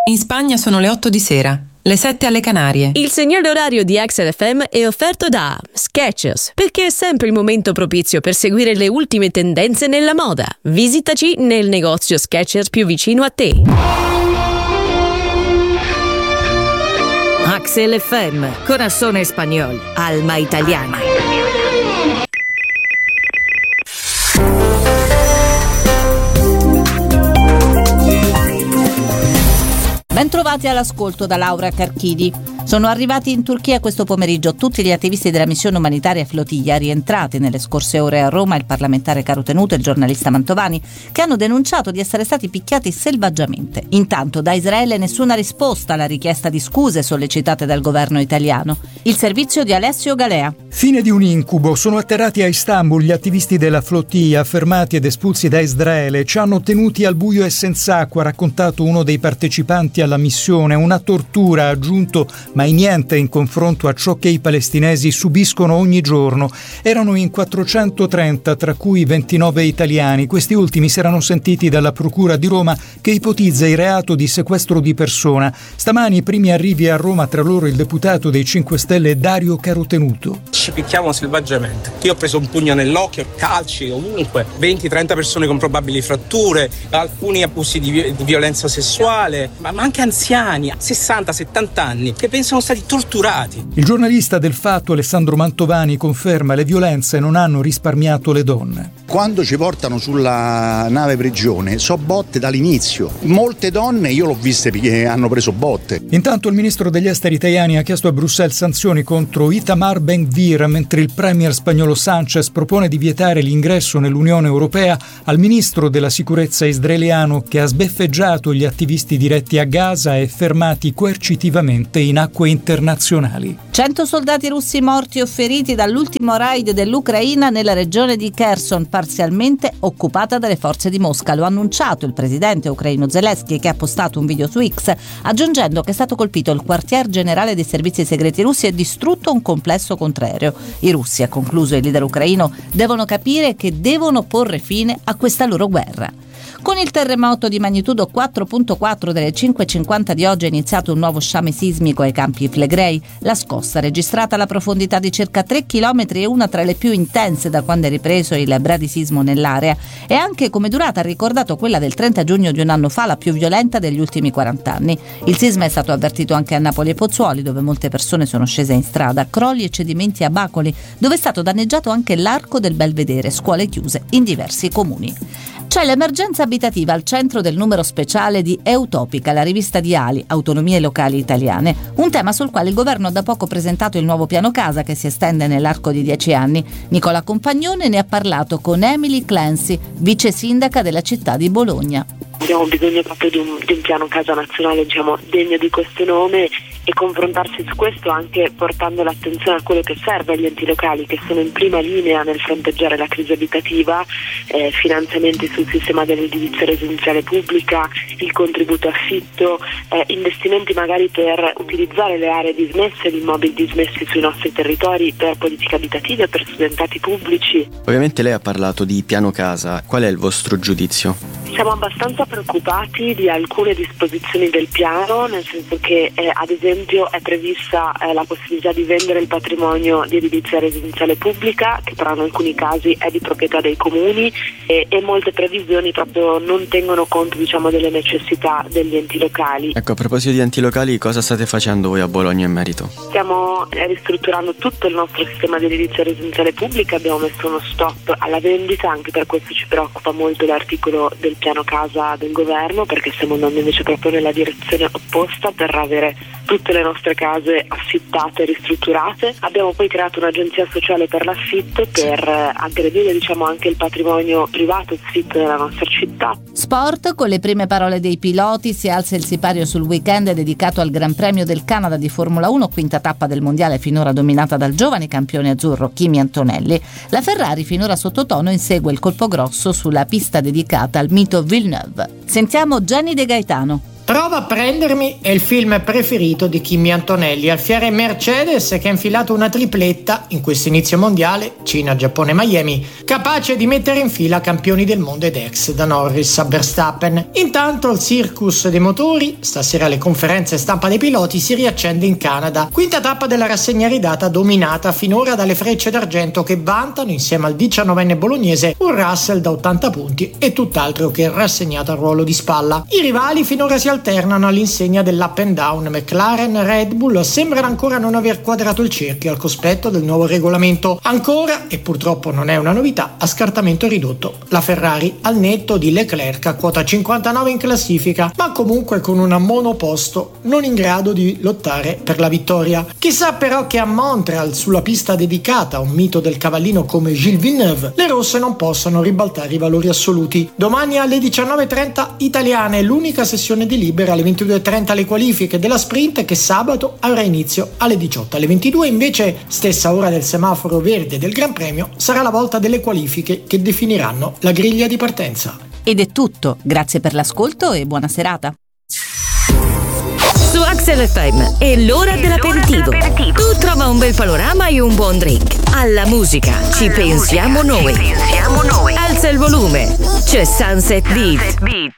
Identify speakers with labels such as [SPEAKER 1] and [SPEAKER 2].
[SPEAKER 1] In Spagna sono le 8 di sera, le 7 alle Canarie.
[SPEAKER 2] Il segnale orario di Axel FM è offerto da Skechers, perché è sempre il momento propizio per seguire le ultime tendenze nella moda. Visitaci nel negozio Skechers più vicino a te.
[SPEAKER 3] Axel FM, Corazón Español, Alma Italiana.
[SPEAKER 4] Bentrovati all'ascolto da Laura Carchidi. Sono arrivati in Turchia questo pomeriggio tutti gli attivisti della missione umanitaria Flotilla, rientrati nelle scorse ore a Roma il parlamentare Caro Tenuto e il giornalista Mantovani, che hanno denunciato di essere stati picchiati selvaggiamente. Intanto da Israele nessuna risposta alla richiesta di scuse sollecitate dal governo italiano. Il servizio di Alessio Galea.
[SPEAKER 5] Fine di un incubo. Sono atterrati a Istanbul gli attivisti della Flotilla, fermati ed espulsi da Israele. Ci hanno tenuti al buio e senza acqua, ha raccontato uno dei partecipanti alla missione. Una tortura, ha aggiunto, mai niente in confronto a ciò che i palestinesi subiscono ogni giorno. Erano in 430, tra cui 29 italiani. Questi ultimi si erano sentiti dalla Procura di Roma, che ipotizza il reato di sequestro di persona. Stamani i primi arrivi a Roma, tra loro il deputato dei 5 Stelle Dario Carotenuto.
[SPEAKER 6] Ci picchiamo selvaggiamente. Io ho preso un pugno nell'occhio, calci ovunque, 20-30 persone con probabili fratture, alcuni abusi di violenza sessuale, ma anche anziani, 60-70 anni, che sono stati torturati.
[SPEAKER 5] Il giornalista del Fatto Alessandro Mantovani conferma: le violenze non hanno risparmiato le donne.
[SPEAKER 7] Quando ci portano sulla nave prigione so botte dall'inizio. Molte donne io l'ho viste che hanno preso botte.
[SPEAKER 5] Intanto il ministro degli esteri Tajani ha chiesto a Bruxelles sanzioni contro Itamar Ben-Gvir, mentre il premier spagnolo Sanchez propone di vietare l'ingresso nell'Unione Europea al ministro della sicurezza israeliano, che ha sbeffeggiato gli attivisti diretti a Gaza e fermati coercitivamente in acque internazionali.
[SPEAKER 4] 100 soldati russi morti o feriti dall'ultimo raid dell'Ucraina nella regione di Kherson, parzialmente occupata dalle forze di Mosca. Lo ha annunciato il presidente ucraino Zelensky, che ha postato un video su X aggiungendo che è stato colpito il quartier generale dei servizi segreti russi e distrutto un complesso contraereo. I russi, ha concluso il leader ucraino, devono capire che devono porre fine a questa loro guerra. Con il terremoto di magnitudo 4.4 delle 5.50 di oggi è iniziato un nuovo sciame sismico ai Campi Flegrei. La scossa, registrata alla profondità di circa 3 km, è una tra le più intense da quando è ripreso il bradisismo nell'area, e anche come durata ha ricordato quella del 30 giugno di un anno fa, la più violenta degli ultimi 40 anni. Il sisma è stato avvertito anche a Napoli e Pozzuoli, dove molte persone sono scese in strada. Crolli e cedimenti a Bacoli, dove è stato danneggiato anche l'arco del Belvedere, scuole chiuse in diversi comuni. C'è l'emergenza abitativa al centro del numero speciale di Eutopica, la rivista di ALI, Autonomie Locali Italiane, un tema sul quale il governo ha da poco presentato il nuovo piano casa che si estende nell'arco di 10 anni. Nicola Compagnone ne ha parlato con Emily Clancy, vice sindaca della città di Bologna.
[SPEAKER 8] Abbiamo bisogno proprio di un piano casa nazionale, degno di questo nome, e confrontarsi su questo anche portando l'attenzione a quello che serve agli enti locali, che sono in prima linea nel fronteggiare la crisi abitativa, finanziamenti sul sistema dell'edilizia residenziale pubblica, il contributo affitto, investimenti magari per utilizzare le aree dismesse, gli immobili dismessi sui nostri territori per politiche abitative, per studentati pubblici.
[SPEAKER 9] Ovviamente lei ha parlato di piano casa, qual è il vostro giudizio?
[SPEAKER 8] Siamo abbastanza preoccupati di alcune disposizioni del piano, nel senso che ad esempio è prevista la possibilità di vendere il patrimonio di edilizia residenziale pubblica, che però in alcuni casi è di proprietà dei comuni, e molte previsioni proprio non tengono conto delle necessità degli enti locali.
[SPEAKER 9] Ecco, a proposito di enti locali, cosa state facendo voi a Bologna in merito?
[SPEAKER 8] Stiamo ristrutturando tutto il nostro sistema di edilizia residenziale pubblica, abbiamo messo uno stop alla vendita, anche per questo ci preoccupa molto l'articolo del piano casa del governo, perché stiamo andando invece proprio nella direzione opposta per avere tutte le nostre case affittate e ristrutturate. Abbiamo poi creato un'agenzia sociale per l'affitto per aggredire anche il patrimonio privato e affitto della nostra città.
[SPEAKER 4] Sport, con le prime parole dei piloti, si alza il sipario sul weekend dedicato al Gran Premio del Canada di Formula 1, quinta tappa del mondiale finora dominata dal giovane campione azzurro Kimi Antonelli. La Ferrari, finora sottotono, insegue il colpo grosso sulla pista dedicata al mito Villeneuve. Sentiamo Gianni De Gaetano.
[SPEAKER 10] Prova a prendermi è il film preferito di Kimi Antonelli, alfiere Mercedes che ha infilato una tripletta in questo inizio mondiale, Cina, Giappone, Miami, capace di mettere in fila campioni del mondo ed ex, da Norris a Verstappen. Intanto il circus dei motori, stasera le conferenze stampa dei piloti, si riaccende in Canada, quinta tappa della rassegna ridata dominata finora dalle frecce d'argento che vantano insieme al 19enne bolognese un Russell da 80 punti e tutt'altro che rassegnato al ruolo di spalla. I rivali finora si alternano all'insegna dell'up and down. McLaren e Red Bull sembrano ancora non aver quadrato il cerchio al cospetto del nuovo regolamento. Ancora, e purtroppo non è una novità, a scartamento ridotto la Ferrari al netto di Leclerc a quota 59 in classifica, ma comunque con un monoposto non in grado di lottare per la vittoria. Chissà però che a Montreal, sulla pista dedicata a un mito del cavallino come Gilles Villeneuve, le rosse non possano ribaltare i valori assoluti. Domani alle 19:30 italiane, l'unica sessione di libera, alle 22:30 le qualifiche della sprint che sabato avrà inizio alle 18. Alle 22 invece, stessa ora del semaforo verde del Gran Premio, sarà la volta delle qualifiche che definiranno la griglia di partenza.
[SPEAKER 4] Ed è tutto, grazie per l'ascolto e buona serata.
[SPEAKER 3] Su Axel FM è l'ora dell'aperitivo. Tu trova un bel panorama e un buon drink. Alla musica ci pensiamo noi. Alza il volume, c'è Sunset Beat.